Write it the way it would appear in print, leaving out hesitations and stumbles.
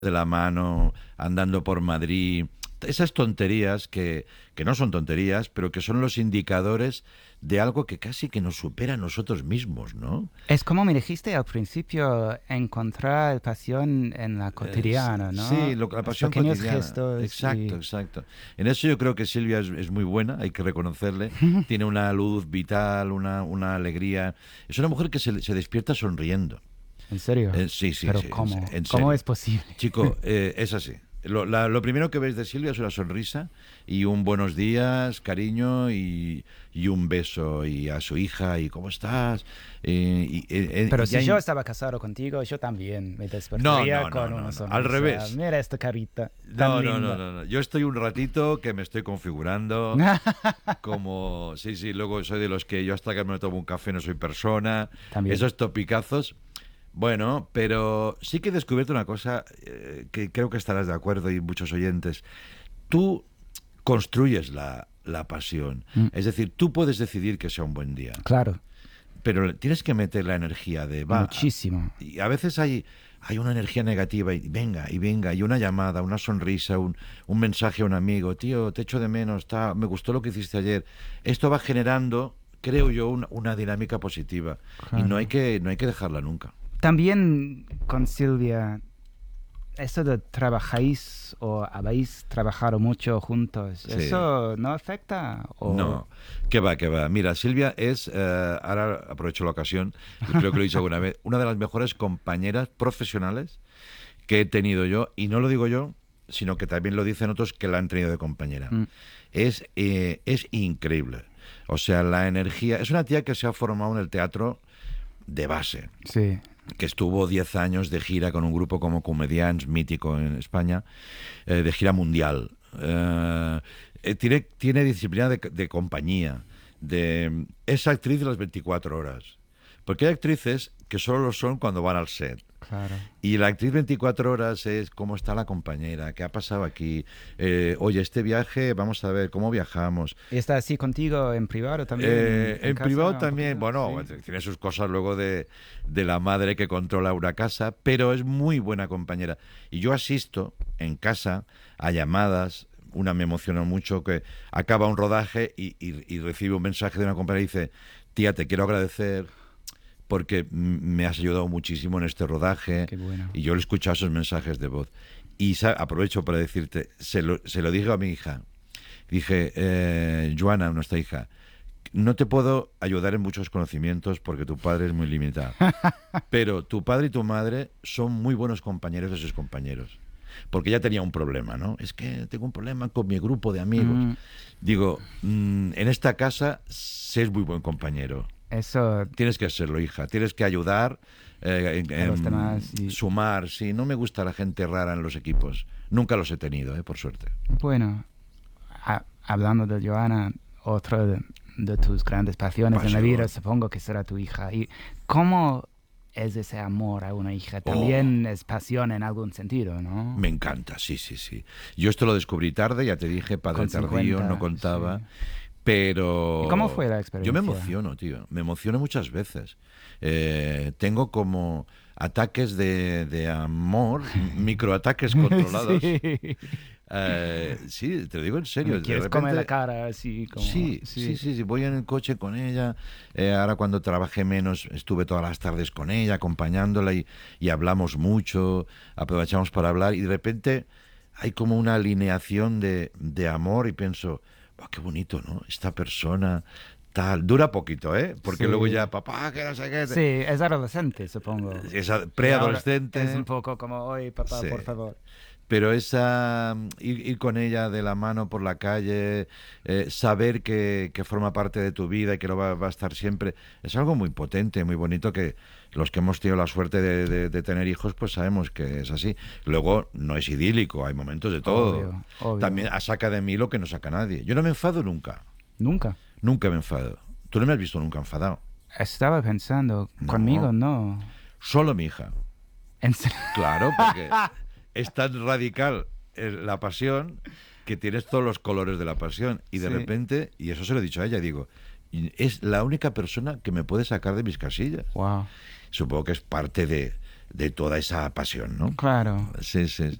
de la mano, andando por Madrid, esas tonterías que no son tonterías, pero que son los indicadores de algo que casi que nos supera a nosotros mismos, ¿no? Es como me dijiste al principio, encontrar pasión en la cotidiana, Sí, ¿no? la Los pasión pequeños cotidiana. gestos Exacto, y... exacto. En eso yo creo que Silvia es muy buena, hay que reconocerle. Tiene una luz vital, una alegría. Es una mujer que se despierta sonriendo. ¿En serio? Sí, sí, Pero sí, ¿cómo? en ¿Cómo serio. es posible? Chico, es así. Lo primero que ves de Silvia es una sonrisa y un buenos días, cariño y un beso y a su hija y ¿cómo estás? Pero Y si ya yo estaba casado contigo, yo también me no, despertaría no, no, con no, una no, al sonrisa. revés. Mira esta carita tan No, no, no, linda. no, no. Yo estoy un ratito que me estoy configurando como... Sí, sí, luego soy de los que yo hasta que me tomo un café no soy persona. También. Esos topicazos. Bueno, pero sí que he descubierto una cosa que creo que estarás de acuerdo y muchos oyentes. Tú construyes la pasión. Mm, Es decir, tú puedes decidir que sea un buen día, claro, pero tienes que meter la energía de va. muchísimo. Y a veces hay una energía negativa y venga, y una llamada, una sonrisa, un mensaje a un amigo, tío, te echo de menos, me gustó lo que hiciste ayer. Esto va generando, creo yo, una dinámica positiva y Claro. no hay que dejarla nunca. También con Silvia, eso de trabajáis o habéis trabajado mucho juntos, Sí. ¿eso no afecta? O... No, qué va, qué va. Mira, Silvia es, ahora aprovecho la ocasión, y creo que lo he dicho alguna vez, una de las mejores compañeras profesionales que he tenido yo, y no lo digo yo, sino que también lo dicen otros que la han tenido de compañera. Mm, Es increíble. O sea, la energía, es una tía que se ha formado en el teatro de base, sí, que estuvo 10 años de gira con un grupo como Comedians, mítico en España, de gira mundial. Tiene disciplina de compañía. Es actriz de las 24 horas. Porque hay actrices que solo lo son cuando van al set. claro. Y la actriz 24 horas es cómo está la compañera, qué ha pasado aquí. Oye, este viaje, vamos a ver cómo viajamos. ¿Y está así contigo en privado también, en En privado casa un también, poquito? bueno, Sí. tiene sus cosas luego de la madre que controla una casa, pero es muy buena compañera. Y yo asisto en casa a llamadas, una me emocionó mucho, que acaba un rodaje y recibe un mensaje de una compañera y dice, tía, te quiero agradecer porque me has ayudado muchísimo en este rodaje. Qué bueno. Y yo le he escuchado esos mensajes de voz. Y aprovecho para decirte, se lo dije a mi hija. Dije, Joana, nuestra hija, no te puedo ayudar en muchos conocimientos porque tu padre es muy limitado. Pero tu padre y tu madre son muy buenos compañeros de sus compañeros. Porque ella tenía un problema, ¿no? Es que tengo un problema con mi grupo de amigos. Mm, Digo, en esta casa sé es muy buen compañero. eso Tienes que serlo, hija. Tienes que ayudar, a los demás. Y, sumar. Sí, no me gusta la gente rara en los equipos. Nunca los he tenido, por suerte. bueno, hablando de Joana, otra de tus grandes pasiones en la vida, Pasión. supongo que será tu hija. ¿Y cómo es ese amor a una hija? Oh, También es pasión en algún sentido, ¿no? me encanta, sí, sí, sí. Yo esto lo descubrí tarde, ya te dije, padre Con tardío, no 50, contaba. sí. ¿Y cómo fue Pero la yo me experiencia? emociono, tío. Me emociono muchas veces. Tengo como ataques de amor, microataques controlados. Sí. Sí, te lo digo en serio. Me De quieres comer la repente, cara así como... sí, sí, Sí. sí, sí. Voy en el coche con ella. Ahora cuando trabajé menos, estuve todas las tardes con ella, acompañándola y hablamos mucho, aprovechamos para hablar y de repente hay como una alineación de amor y pienso, "Buah, qué bonito, ¿no? Esta persona tal. Dura poquito, ¿eh? Porque luego Sí. ya, papá, que no sé qué. Sí, es adolescente, supongo. Es Y ahora es un preadolescente. poco como, oye, papá, Sí. por favor. Pero ir con ella de la mano por la calle, saber que forma parte de tu vida y que lo va a estar siempre, es algo muy potente, muy bonito que los que hemos tenido la suerte de tener hijos, pues sabemos que es así. Luego no es idílico, hay momentos de todo. Obvio, obvio. También saca de mí lo que no saca nadie. Yo no me enfado nunca, Nunca. nunca me enfado. Tú no me has visto nunca enfadado. Estaba pensando, conmigo No, no. solo mi hija. En serio. Claro, porque es tan radical la pasión que tienes todos los colores de la pasión y de Sí. repente, y eso se lo he dicho a ella, digo, es la única persona que me puede sacar de mis casillas. Wow. Supongo que es parte de toda esa pasión, ¿no? Claro. Sí, sí.